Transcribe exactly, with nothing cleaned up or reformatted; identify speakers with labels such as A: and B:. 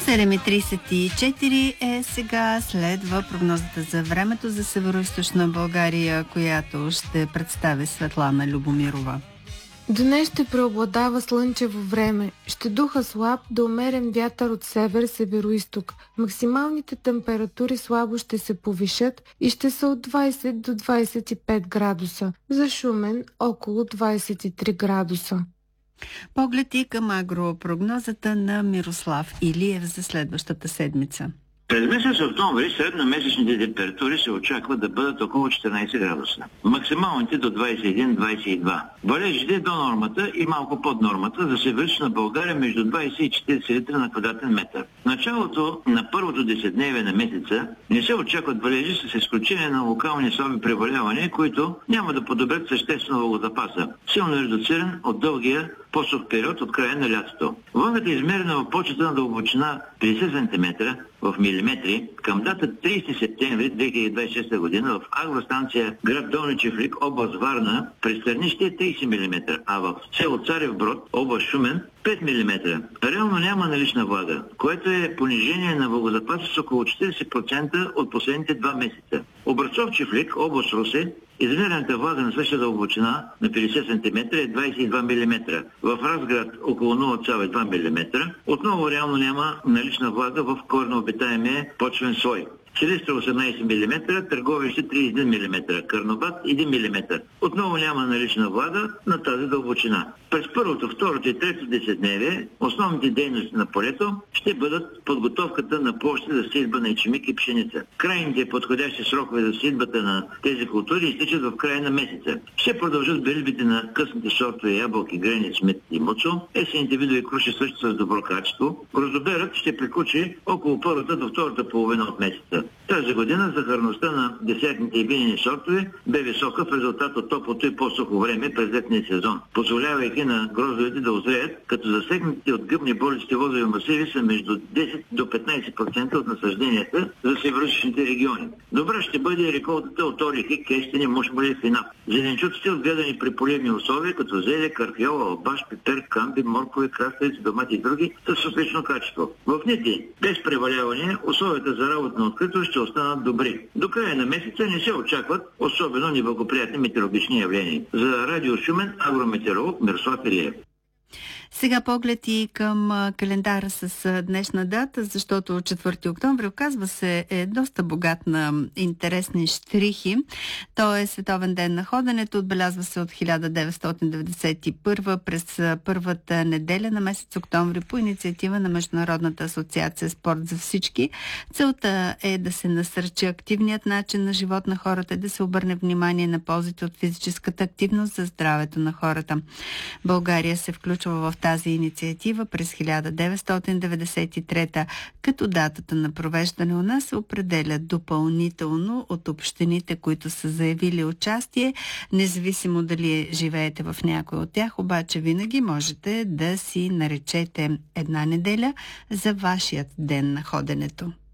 A: седем и тридесет и четири е сега. Следва прогнозата за времето за североизточна България, която ще представи Светлана Любомирова.
B: Днес ще преобладава слънчево време. Ще духа слаб до умерен вятър от север-североизток. Максималните температури слабо ще се повишат и ще са от двадесет до двадесет и пет градуса. За Шумен около двадесет и три градуса.
A: Поглед и към агропрогнозата на Мирослав Илиев за следващата седмица.
C: През месец октомври средномесечните температури се очаква да бъдат около четиринадесет градуса. Максималните до двадесет и един до двадесет и два. Валежите до нормата и малко под нормата за североизточна България между двадесет и четиридесет литра на квадратен метър. В началото на първото десетдневие на месеца не се очакват валежи с изключение на локални слаби превалявания, които няма да подобрят съществено водозапаса, силно редуциран от дългия по-сух период от края на лятото. Влагата е измерена в почета на дълбочина петдесет сантиметра в милиметри към дата тридесети септември две хиляди двадесет и шеста година в агростанция град Долни Чифлик, област Варна, при Стърнище е тридесет милиметра, а в село Царев Брод, област Шумен, пет милиметра. Реално няма налична влага, което е понижение на влагозапаса с около четиридесет процента от последните два месеца. Образцов Чифлик, област Русе, измерената влага на същата дълбочина на петдесет сантиметра е двадесет и два милиметра. В Разград около нула цяло и две милиметра. Отново реално няма налична влага в корнообитаемия почвен слой. Силистра осемнадесет милиметра, Търговище тридесет и един милиметра, Карнобат един милиметър. Отново няма налична влага на тази дълбочина. През първото, второто и третото десетдневие основните дейности на полето ще бъдат подготовката на площи за сеитба на ечемик и пшеница. Крайните подходящи срокове за сеитбата на тези култури изтичат в края на месеца. Ще продължат беризбите на късните сортове ябълки, грени, смет и муцо. Есените видове круши също с добро качество. Гроздоберът ще приключи около първата до втората половина от месеца. Тази година захарността на десертните и винени сортове бе висока в резултат от топлото и по-сухо време през летния сезон, позволявайки на гроздовете да озреят, като засегнатите от гъбни болести лозови масиви са между десет до петнадесет процента от насажденията за североизточните региони. Добра ще бъде реколтата от орехи, кестени, мушмули и финап. Зеленчуците, отгледани при поливни условия, като зеле, карфиол, албаш, пипер, камби, моркови, краставици, домати и други, с отлично качество. В нити, без преваляване, условията за работа на открито ще останат добри. До края на месеца не се очакват особено неблагоприятни метеорологични явления. За Радио Шумен, агрометеоролог Мирослав Илиев.
A: Сега поглед и към календара с днешна дата, защото четвърти октомври оказва се е доста богат на интересни щрихи. Той е Световен ден на ходенето, отбелязва се от хиляда деветстотин деветдесет и първа през първата неделя на месец октомври по инициатива на Международната асоциация Спорт за всички. Целта е да се насърчи активният начин на живот на хората и да се обърне внимание на ползите от физическата активност за здравето на хората. България се включва в тази инициатива през хиляда деветстотин деветдесет и трета, като датата на провеждане у нас се определя допълнително от общините, които са заявили участие. Независимо дали живеете в някой от тях, обаче винаги можете да си наречете една неделя за вашият ден на ходенето.